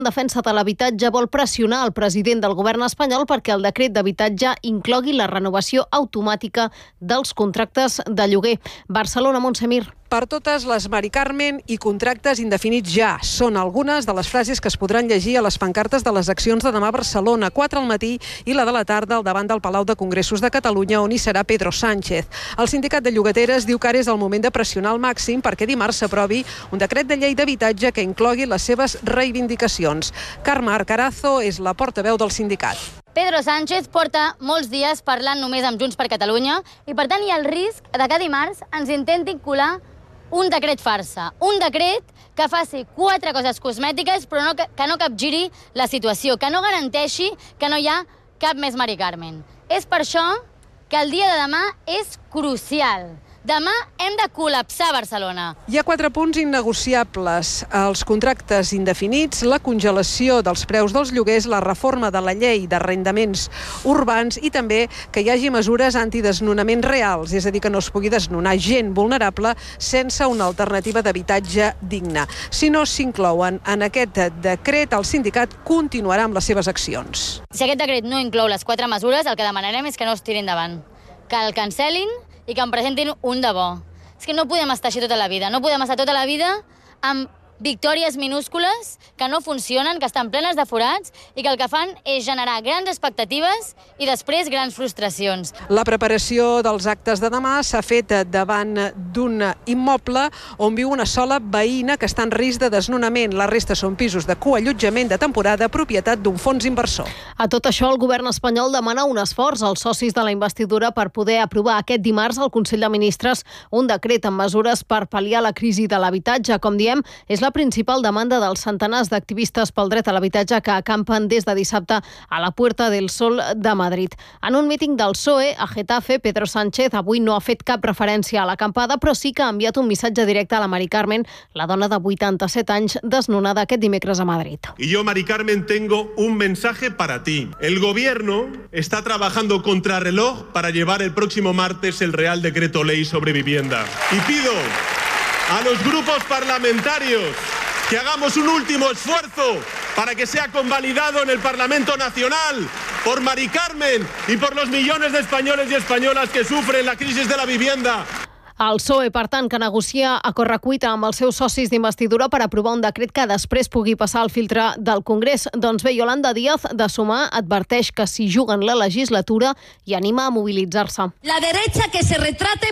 Defensa de l'Habitatge vol pressionar el president del govern espanyol perquè el decret d'habitatge inclogui la renovació automàtica dels contractes de lloguer. Barcelona, Montsemir. Per totes les Mari Carmen i contractes indefinits ja. Són algunes de les frases que es podran llegir a les pancartes de les accions de demà a Barcelona, 4 al matí i la de la tarda al davant del Palau de Congressos de Catalunya, on hi serà Pedro Sánchez. El sindicat de llogateres diu que ara és el moment de pressionar al màxim perquè dimarts s'aprovi un decret de llei d'habitatge que inclogui les seves reivindicacions. Carme Arcarazo és la portaveu del sindicat. Pedro Sánchez porta molts dies parlant només amb Junts per Catalunya i, per tant, hi ha el risc de que dimarts ens intentin colar un decret farsa, un decret que faci 4 coses cosmètiques però que no capgiri la situació, que no garanteixi que no hi ha cap més Mari Carmen. És per això que el dia de demà és crucial. Demà hem de col·lapsar Barcelona. Hi ha 4 punts innegociables: els contractes indefinits, la congelació dels preus dels lloguers, la reforma de la llei d'arrendaments urbans i també que hi hagi mesures antidesnonaments reals, és a dir, que no es pugui desnonar gent vulnerable sense una alternativa d'habitatge digne. Si no s'inclouen en aquest decret, el sindicat continuarà amb les seves accions. Si aquest decret no inclou les 4 mesures, el que demanarem és que no es tiri endavant, que el cancel·lin i que en presentin un de bo. És que no podem estar així tota la vida. No podem estar tota la vida amb victòries minúscules que no funcionen, que estan plenes de forats i que el que fan és generar grans expectatives i després grans frustracions. La preparació dels actes de demà s'ha fet davant d'un immoble on viu una sola veïna que està en risc de desnonament. La resta són pisos de coallotjament de temporada, propietat d'un fons inversor. A tot això, el govern espanyol demana un esforç als socis de la investidura per poder aprovar aquest dimarts al Consell de Ministres un decret amb mesures per pal·liar la crisi de l'habitatge. Com diem, és la principal demanda dels centenars d'activistes pel dret a l'habitatge que acampen des de dissabte a la Puerta del Sol de Madrid. En un míting del PSOE a Getafe, Pedro Sánchez avui no ha fet cap referència a l'acampada, però sí que ha enviat un missatge directe a la Mari Carmen, la dona de 87 anys desnonada aquest dimecres a Madrid. Y yo, Mari Carmen, tengo un mensaje para ti. El gobierno está trabajando contrarreloj para llevar el próximo martes el Real Decreto Ley sobre vivienda. Y pido a los grupos parlamentarios que hagamos un último esfuerzo para que sea convalidado en el Parlamento Nacional por Mari Carmen y por los millones de españoles y españolas que sufren la crisis de la vivienda. El PSOE, per tant, que negocia a correcuita amb els seus socis d'investidura per aprovar un decret que després pugui passar al filtre del Congrés. Doncs bé, Yolanda Díaz, de Sumar, adverteix que s'hi juguen la legislatura i anima a mobilitzar-se. La derecha que se retrate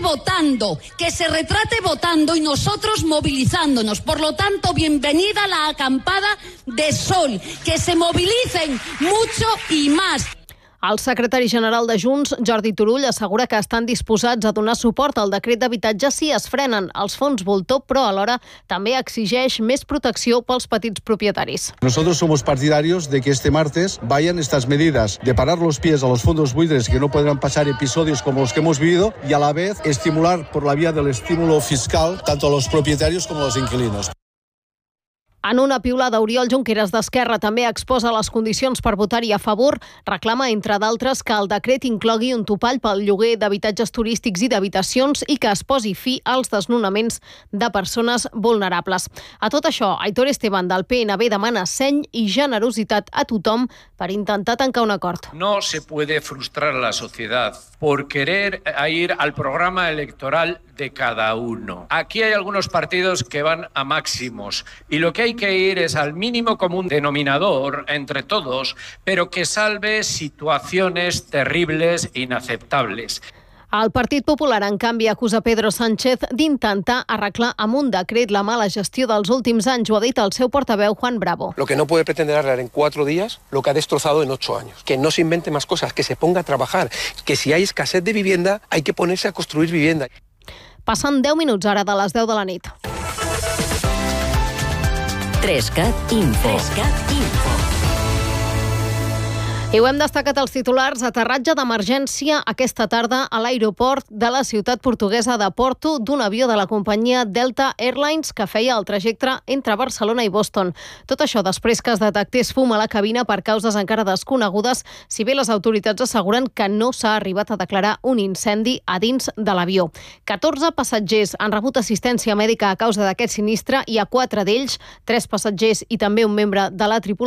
votando y nosotros movilizándonos. Por lo tanto, bienvenida la acampada de Sol. Que se movilicen mucho y más. El secretari general de Junts, Jordi Turull, assegura que estan disposats a donar suport al decret d'habitatge si es frenen els fons voltor, però alhora també exigeix més protecció pels petits propietaris. Nosotros somos partidarios de que este martes vayan estas medidas de parar los pies a los fondos buitres, que no podrán pasar episodios como los que hemos vivido, y a la vez estimular por la vía del estímulo fiscal tanto a los propietarios como a los inquilinos. En una piulada, Oriol Junqueras d'Esquerra també exposa les condicions per votar-hi a favor. Reclama, entre d'altres, que el decret inclogui un topall pel lloguer d'habitatges turístics i d'habitacions i que es posi fi als desnonaments de persones vulnerables. A tot això, Aitor Esteban del PNB demana seny i generositat a tothom per intentar tancar un acord. No se puede frustrar a la sociedad por querer ir al programa electoral de cada uno. Aquí hay algunos partidos que van a máximos y lo que hay que ir es al mínimo común denominador entre todos, pero que salve situaciones terribles e inaceptables. El Partit Popular, en canvi, acusa Pedro Sánchez d'intentar arreglar amb un decret la mala gestió dels últims anys. Ho ha dit el seu portaveu, Juan Bravo. Lo que no puede pretender arreglar en 4 días lo que ha destrozado en 8 años. Que no se invente más cosas, que se ponga a trabajar, que si hay escasez de vivienda hay que ponerse a construir vivienda. Passen 10 minuts ara de les 10 de la nit. 3CAT Info. I ho hem destacat als titulars. Aterratge d'emergència aquesta tarda a l'aeroport de la ciutat portuguesa de Porto d'un avió de la companyia Delta Airlines que feia el trajecte entre Barcelona i Boston. Tot això després que es detectés fum a la cabina per causes encara desconegudes, si bé les autoritats asseguren que no s'ha arribat a declarar un incendi a dins de l'avió. 14 passatgers han rebut assistència mèdica a causa d'aquest sinistre i a 4 d'ells, 3 passatgers i també un membre de la tripulació,